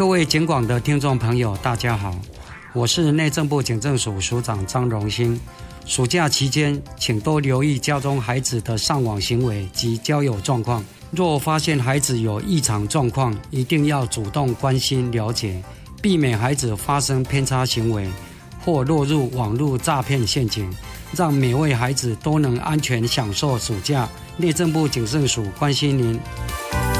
各位警广的听众朋友，大家好，我是内政部警政署署长张荣兴。暑假期间，请多留意家中孩子的上网行为及交友状况。若发现孩子有异常状况，一定要主动关心了解，避免孩子发生偏差行为或落入网络诈骗陷阱，让每位孩子都能安全享受暑假。内政部警政署关心您。